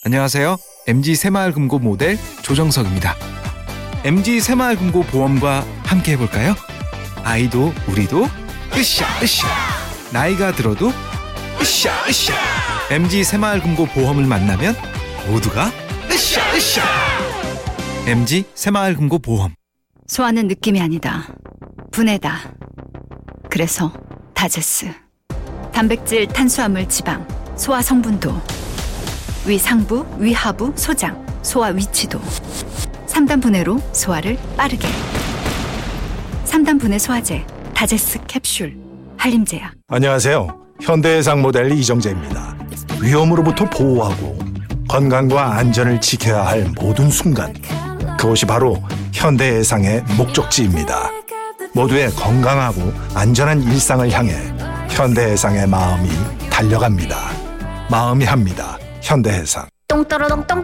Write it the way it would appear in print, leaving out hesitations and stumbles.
안녕하세요. MG 새마을금고 모델 조정석입니다. MG 새마을금고 보험과 함께 해볼까요? 아이도 우리도 으쌰 으쌰, 나이가 들어도 으쌰 으쌰. MG 새마을금고 보험을 만나면 모두가 으쌰 으쌰. MG 새마을금고 보험. 소화는 느낌이 아니다. 분해다. 그래서 다제스. 단백질, 탄수화물, 지방, 소화 성분도, 위 상부, 위 하부, 소장, 소화 위치도. 3단 분해로 소화를 빠르게. 3단 분해 소화제 다제스 캡슐. 한림제약. 안녕하세요. 현대해상 모델 이정재입니다. 위험으로부터 보호하고 건강과 안전을 지켜야 할 모든 순간, 그것이 바로 현대해상의 목적지입니다. 모두의 건강하고 안전한 일상을 향해 현대해상의 마음이 달려갑니다. 마음이 합니다. 현대해상. 똥또로똥똥